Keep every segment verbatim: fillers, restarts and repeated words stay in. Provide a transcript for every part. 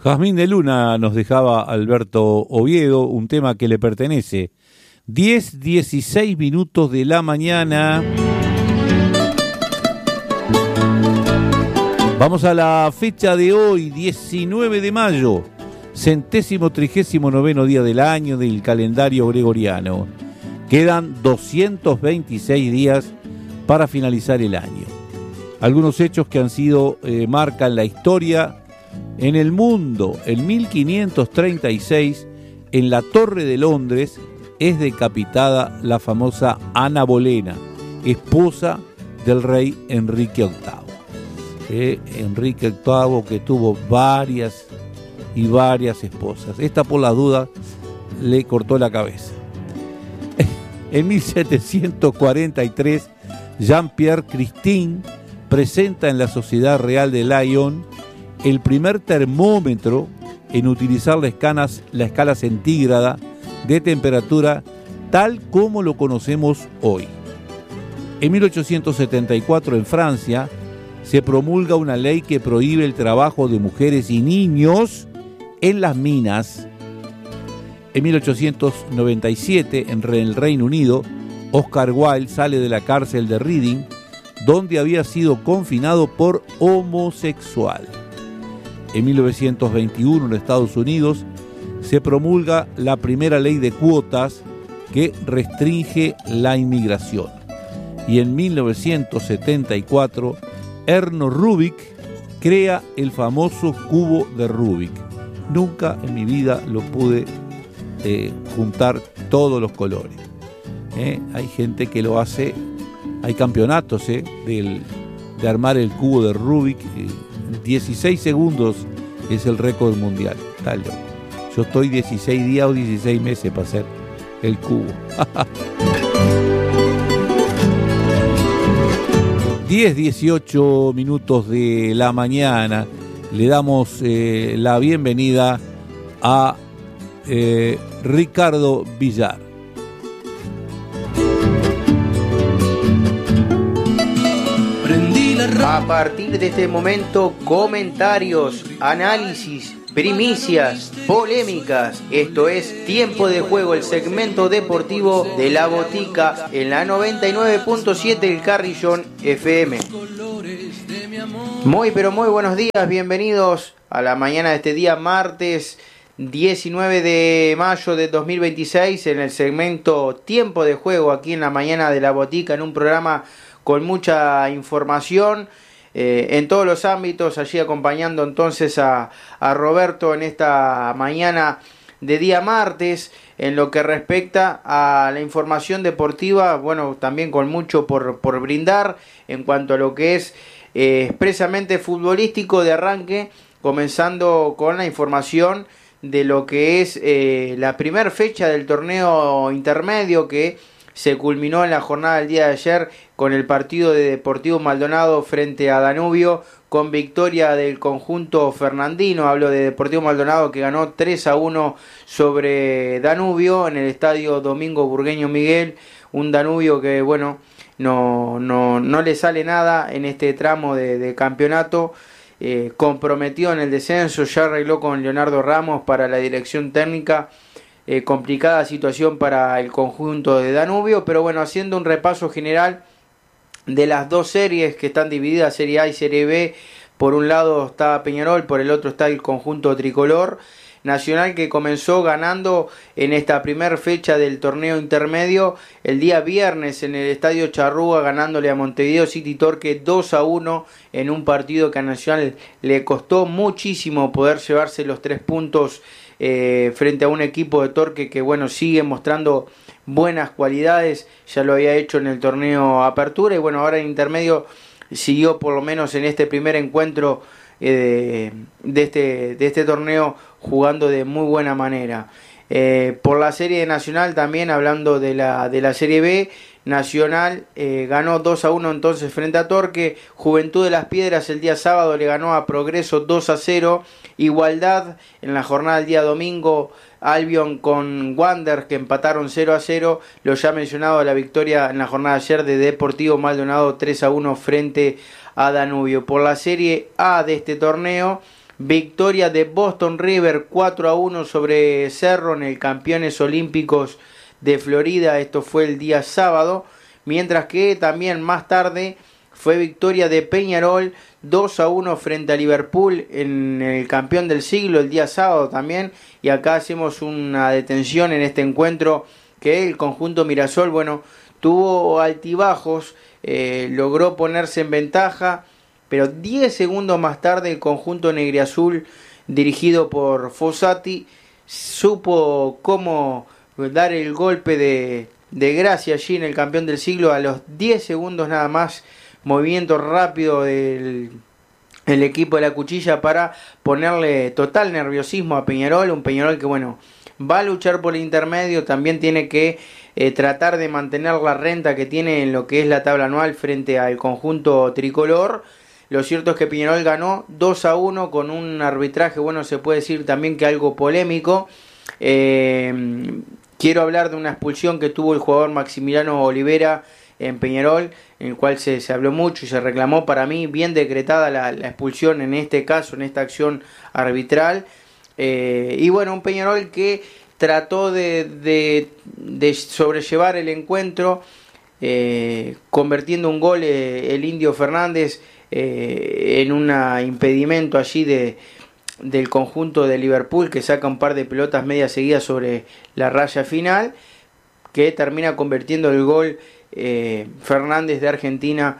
Jazmín de Luna nos dejaba Alberto Oviedo, un tema que le pertenece. diez, dieciséis minutos de la mañana. Vamos a la fecha de hoy, diecinueve de mayo, centésimo trigésimo noveno día del año del calendario gregoriano. Quedan doscientos veintiséis días para finalizar el año. Algunos hechos que han sido, eh, marcan la historia. En el mundo, en mil quinientos treinta y seis, en la Torre de Londres, es decapitada la famosa Ana Bolena, esposa del rey Enrique octavo. Eh, Enrique octavo, que tuvo varias y varias esposas. Esta, por las dudas, le cortó la cabeza. En mil setecientos cuarenta y tres, Jean-Pierre Christine presenta en la Sociedad Real de Lyon el primer termómetro en utilizar la escala, la escala centígrada de temperatura tal como lo conocemos hoy. En mil ochocientos setenta y cuatro, en Francia, se promulga una ley que prohíbe el trabajo de mujeres y niños en las minas. En mil ochocientos noventa y siete, en el Reino Unido, Oscar Wilde sale de la cárcel de Reading, donde había sido confinado por homosexual. En mil novecientos veintiuno, en Estados Unidos, se promulga la primera ley de cuotas que restringe la inmigración. Y en mil novecientos setenta y cuatro, Erno Rubik crea el famoso cubo de Rubik. Nunca en mi vida lo pude eh, juntar todos los colores. ¿eh? Hay gente que lo hace, hay campeonatos ¿eh? Del, de armar el cubo de Rubik. Eh, dieciséis segundos es el récord mundial. Está loco. Yo estoy dieciséis días o dieciséis meses para hacer el cubo. diez, dieciocho minutos de la mañana. Le damos eh, la bienvenida a eh, Ricardo Villar. A partir de este momento, comentarios, análisis, primicias, polémicas. Esto es Tiempo de Juego, el segmento deportivo de La Botica en la noventa y nueve punto siete del Carrillón F M. Muy pero muy buenos días, bienvenidos a la mañana de este día martes diecinueve de mayo de dos mil veintiséis en el segmento Tiempo de Juego aquí en la mañana de La Botica, en un programa con mucha información eh, en todos los ámbitos, allí acompañando entonces a, a Roberto en esta mañana de día martes. En lo que respecta a la información deportiva, bueno, también con mucho por, por brindar en cuanto a lo que es eh, expresamente futbolístico de arranque, comenzando con la información de lo que es eh, la primera fecha del torneo intermedio que se culminó en la jornada del día de ayer con el partido de Deportivo Maldonado frente a Danubio, con victoria del conjunto fernandino. Hablo de Deportivo Maldonado, que ganó tres a uno sobre Danubio en el estadio Domingo Burgueño Miguel. Un Danubio que, bueno, no, no, no le sale nada en este tramo de, de campeonato. Eh, comprometido en el descenso, ya arregló con Leonardo Ramos para la dirección técnica. Eh, complicada situación para el conjunto de Danubio, pero bueno, haciendo un repaso general de las dos series que están divididas, Serie A y Serie B. Por un lado está Peñarol, por el otro está el conjunto tricolor. Nacional, que comenzó ganando en esta primera fecha del torneo intermedio el día viernes en el Estadio Charrúa, ganándole a Montevideo City Torque dos a uno en un partido que a Nacional le costó muchísimo poder llevarse los tres puntos eh, frente a un equipo de Torque que, bueno, sigue mostrando buenas cualidades. Ya lo había hecho en el torneo Apertura y, bueno, ahora en intermedio siguió, por lo menos en este primer encuentro eh, de, de, este, de este torneo, jugando de muy buena manera. Eh, por la serie de Nacional también, hablando de la, de la Serie B, Nacional eh, ganó dos a uno entonces frente a Torque. Juventud de las Piedras el día sábado le ganó a Progreso dos a cero. Igualdad en la jornada del día domingo, Albion con Wander, que empataron cero a cero. Lo ya mencionado, la victoria en la jornada de ayer de Deportivo Maldonado tres a uno frente a Danubio. Por la Serie A de este torneo, victoria de Boston River cuatro a uno sobre Cerro en el Campeones Olímpicos de Florida. Esto fue el día sábado, mientras que también más tarde fue victoria de Peñarol dos a uno frente a Liverpool en el campeón del siglo el día sábado también. Y acá hacemos una detención en este encuentro, que el conjunto Mirasol, bueno, tuvo altibajos, eh, logró ponerse en ventaja, pero diez segundos más tarde el conjunto negriazul, dirigido por Fossati, supo cómo dar el golpe de, de gracia allí en el campeón del siglo. A los diez segundos nada más, movimiento rápido del el equipo de la Cuchilla para ponerle total nerviosismo a Peñarol. Un Peñarol que, bueno, va a luchar por el intermedio, también tiene que eh, tratar de mantener la renta que tiene en lo que es la tabla anual frente al conjunto tricolor. Lo cierto es que Peñarol ganó dos a uno con un arbitraje, bueno, se puede decir también que algo polémico. Eh, quiero hablar de una expulsión que tuvo el jugador Maximiliano Olivera en Peñarol, en el cual se, se habló mucho y se reclamó. Para mí bien decretada la, la expulsión en este caso, en esta acción arbitral. Eh, y bueno, un Peñarol que trató de, de, de sobrellevar el encuentro, eh, convirtiendo un gol eh, el Indio Fernández eh, en un impedimento allí de, del conjunto de Liverpool, que saca un par de pelotas medias seguidas sobre la raya final, que termina convirtiendo el gol eh, Fernández de Argentina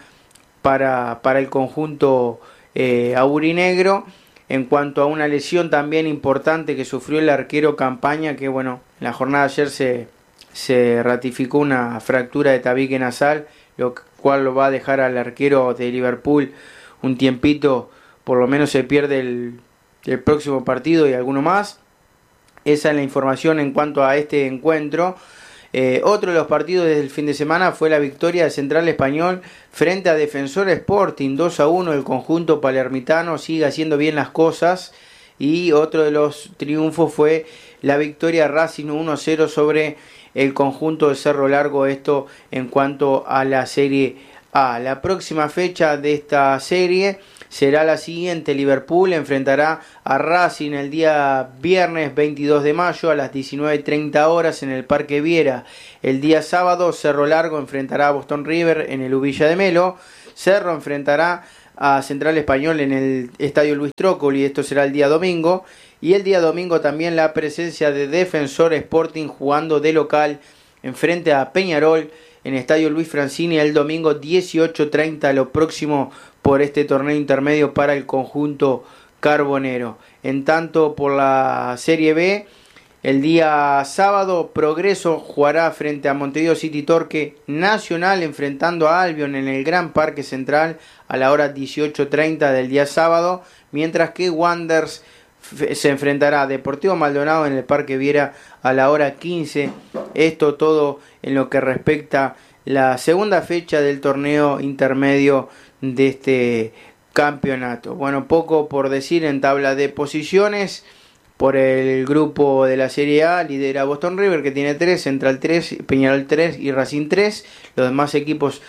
para, para el conjunto eh, aurinegro. En cuanto a una lesión también importante que sufrió el arquero Campaña, que bueno, en la jornada de ayer se, se ratificó una fractura de tabique nasal, lo cual lo va a dejar al arquero de Liverpool un tiempito, por lo menos se pierde el, el próximo partido y alguno más. Esa es la información en cuanto a este encuentro. Eh, otro de los partidos del fin de semana fue la victoria de Central Español frente a Defensor Sporting dos a uno. El conjunto palermitano sigue haciendo bien las cosas. Y otro de los triunfos fue la victoria de Racing uno a cero sobre el conjunto de Cerro Largo. Esto en cuanto a la Serie A. La próxima fecha de esta serie será la siguiente. Liverpool enfrentará a Racing el día viernes veintidós de mayo a las diecinueve treinta horas en el Parque Viera. El día sábado Cerro Largo enfrentará a Boston River en el Uvilla de Melo. Cerro enfrentará a Central Español en el Estadio Luis Trócoli. Esto será el día domingo. Y el día domingo también la presencia de Defensor Sporting jugando de local enfrente a Peñarol en Estadio Luis Francini el domingo dieciocho treinta, lo próximo por este torneo intermedio para el conjunto carbonero. En tanto, por la Serie B, el día sábado Progreso jugará frente a Montevideo City Torque Nacional enfrentando a Albion en el Gran Parque Central a la hora dieciocho treinta del día sábado, mientras que Wanderers se enfrentará a Deportivo Maldonado en el Parque Viera a la hora quince. Esto todo en lo que respecta a la segunda fecha del torneo intermedio de este campeonato. Bueno, poco por decir en tabla de posiciones. Por el grupo de la Serie A lidera Boston River, que tiene tres, Central tres, Peñarol tres y Racing tres. Los demás equipos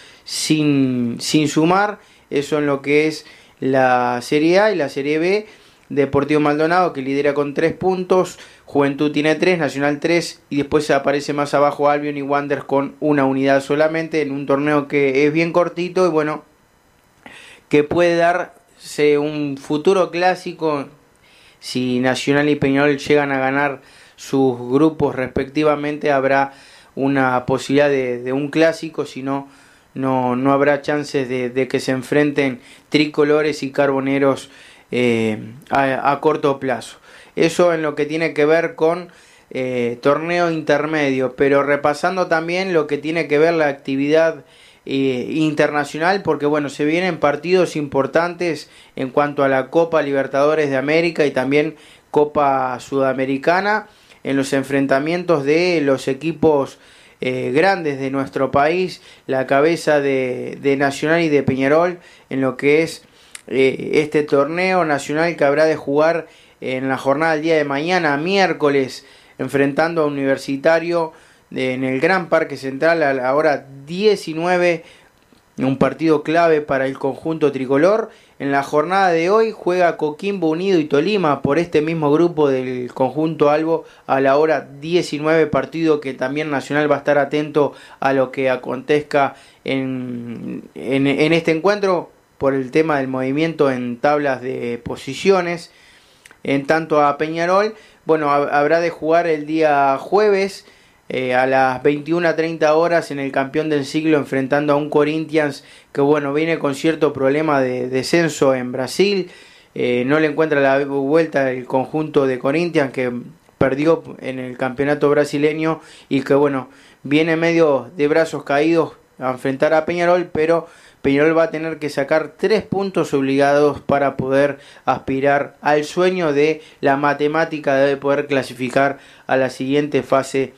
sin, sin sumar. Eso en lo que es la Serie A. Y la Serie B, Deportivo Maldonado, que lidera con tres puntos, Juventud tiene tres, Nacional tres, y después aparece más abajo Albion y Wanderers con una unidad solamente, en un torneo que es bien cortito y bueno, que puede darse un futuro clásico si Nacional y Peñarol llegan a ganar sus grupos respectivamente. Habrá una posibilidad de, de un clásico, si no, no, no habrá chances de, de que se enfrenten tricolores y carboneros Eh, a, a corto plazo. Eso en lo que tiene que ver con eh, torneo intermedio, pero repasando también lo que tiene que ver la actividad eh, internacional, porque bueno, se vienen partidos importantes en cuanto a la Copa Libertadores de América y también Copa Sudamericana, en los enfrentamientos de los equipos eh, grandes de nuestro país, la cabeza de, de Nacional y de Peñarol, en lo que es este torneo nacional que habrá de jugar en la jornada del día de mañana, miércoles, enfrentando a Universitario en el Gran Parque Central a la hora diecinueve, un partido clave para el conjunto tricolor. en la jornada de hoy juega Coquimbo Unido y Tolima por este mismo grupo del conjunto Albo a la hora diecinueve, partido que también Nacional va a estar atento a lo que acontezca en, en, en este encuentro por el tema del movimiento en tablas de posiciones. En tanto a Peñarol, bueno, habrá de jugar el día jueves eh, a las veintiuna treinta horas en el campeón del siglo, enfrentando a un Corinthians que bueno, viene con cierto problema de descenso en Brasil. Eh, no le encuentra la vuelta el conjunto de Corinthians, que perdió en el campeonato brasileño y que bueno, viene medio de brazos caídos a enfrentar a Peñarol, pero Peñarol va a tener que sacar tres puntos obligados para poder aspirar al sueño de la matemática de poder clasificar a la siguiente fase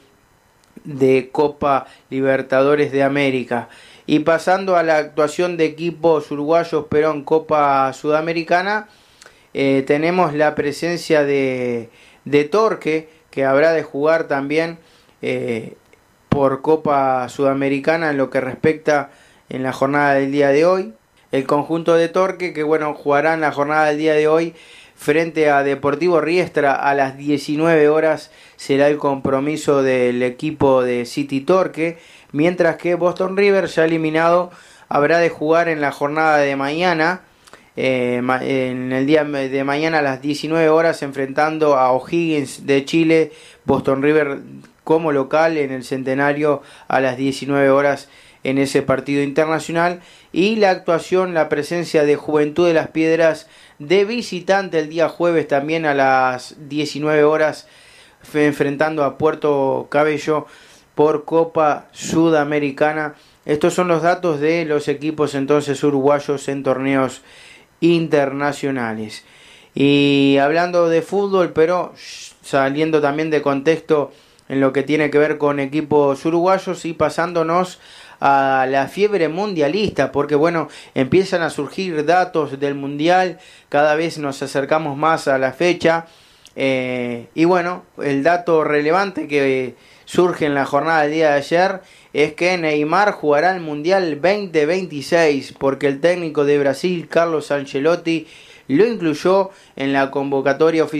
de Copa Libertadores de América. Y pasando a la actuación de equipos uruguayos pero en Copa Sudamericana, eh, tenemos la presencia de, de Torque, que habrá de jugar también eh, por Copa Sudamericana en lo que respecta en la jornada del día de hoy. El conjunto de Torque, que bueno, jugará en la jornada del día de hoy frente a Deportivo Riestra a las diecinueve horas, será el compromiso del equipo de City Torque, mientras que Boston River, ya eliminado, habrá de jugar en la jornada de mañana, eh, en el día de mañana a las diecinueve horas, enfrentando a O'Higgins de Chile. Boston River como local en el Centenario a las diecinueve horas en ese partido internacional. Y la actuación, la presencia de Juventud de las Piedras de visitante el día jueves también a las diecinueve horas, enfrentando a Puerto Cabello por Copa Sudamericana. Estos son los datos de los equipos entonces uruguayos en torneos internacionales. Y hablando de fútbol, pero saliendo también de contexto en lo que tiene que ver con equipos uruguayos y pasándonos a la fiebre mundialista, porque bueno, empiezan a surgir datos del mundial, cada vez nos acercamos más a la fecha, eh, y bueno, el dato relevante que surge en la jornada del día de ayer es que Neymar jugará el mundial veinte veintiséis, porque el técnico de Brasil, Carlos Ancelotti, lo incluyó en la convocatoria oficial